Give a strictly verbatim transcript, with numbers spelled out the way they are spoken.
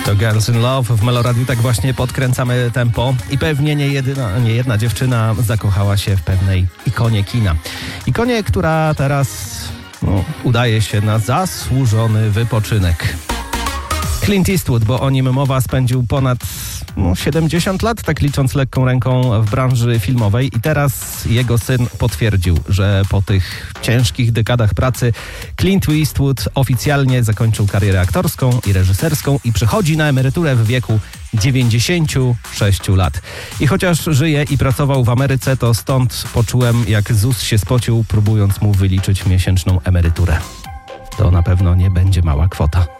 To Girls in Love w Meloradiu, tak właśnie podkręcamy tempo i pewnie nie, jedyna, nie jedna dziewczyna zakochała się w pewnej ikonie kina. Ikonie, która teraz no, udaje się na zasłużony wypoczynek. Clint Eastwood, bo o nim mowa, spędził ponad no, siedemdziesiąt lat, tak licząc lekką ręką, w branży filmowej i teraz jego syn potwierdził, że po tych ciężkich dekadach pracy Clint Eastwood oficjalnie zakończył karierę aktorską i reżyserską i przechodzi na emeryturę w wieku dziewięćdziesięciu sześciu lat. I chociaż żyje i pracował w Ameryce, to stąd poczułem, jak Z U S się spocił, próbując mu wyliczyć miesięczną emeryturę. To na pewno nie będzie mała kwota.